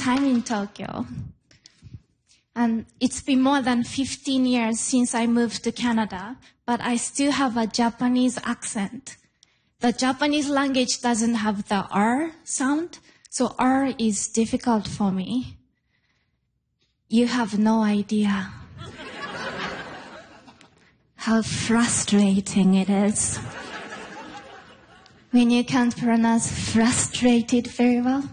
time in Tokyo. And it's been more than 15 years since I moved to Canada, but I still have a Japanese accent. The Japanese language doesn't have the R sound, so R is difficult for me. You have no idea how frustrating it is when you can't pronounce frustrated very well.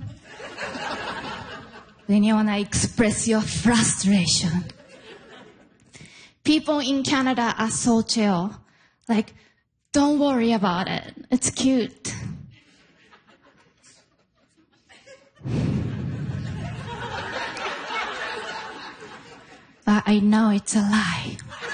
When you want to express your frustration. People in Canada are so chill. Like, don't worry about it. It's cute. But I know it's a lie.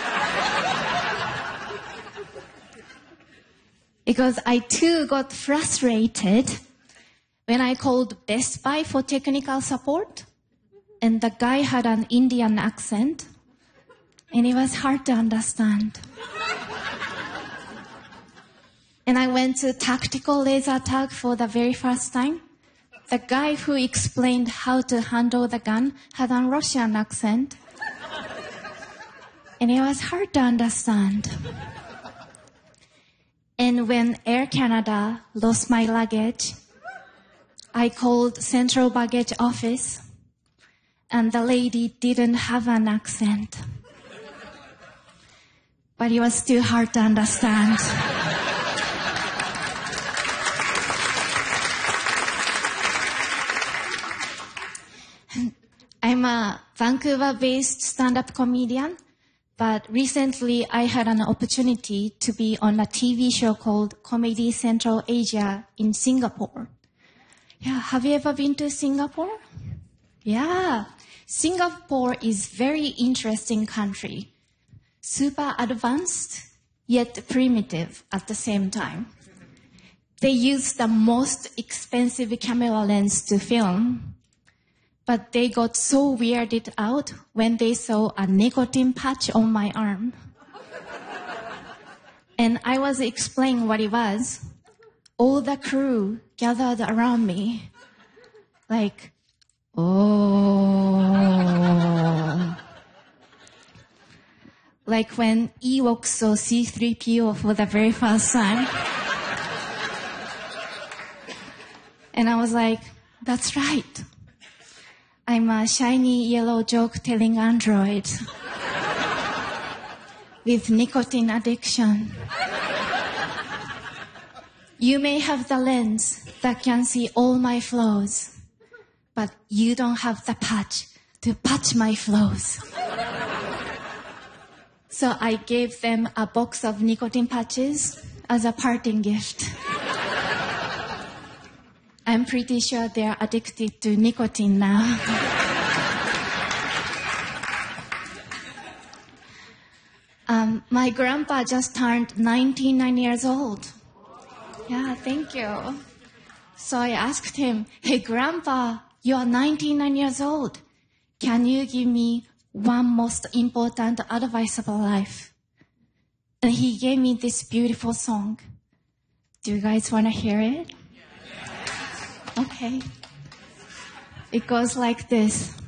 Because I too got frustrated when I called Best Buy for technical support, and the guy had an Indian accent, and it was hard to understand. And I went to tactical laser tag for the very first time. The guy who explained how to handle the gun had a Russian accent, and it was hard to understand. And when Air Canada lost my luggage, I called Central Baggage Office, and the lady didn't have an accent. But it was still hard to understand. I'm a Vancouver-based stand-up comedian, but recently I had an opportunity to be on a TV show called Comedy Central Asia in Singapore. Yeah, have you ever been to Singapore? Yeah, Singapore is very interesting country. Super advanced, yet primitive at the same time. They use the most expensive camera lens to film, but they got so weirded out when they saw a nicotine patch on my arm. And I was explaining what it was. All the crew gathered around me, like, oh. Like when Ewoks saw C-3PO for the very first time. And I was like, that's right. I'm a shiny yellow joke-telling android with nicotine addiction. You may have the lens that can see all my flaws, but you don't have the patch to patch my flaws. So I gave them a box of nicotine patches as a parting gift. I'm pretty sure they're addicted to nicotine now. My grandpa just turned 99 years old. Yeah, thank you. So I asked him, hey, Grandpa, you are 99 years old. Can you give me one most important advice about life? And he gave me this beautiful song. Do you guys want to hear it? Okay. It goes like this.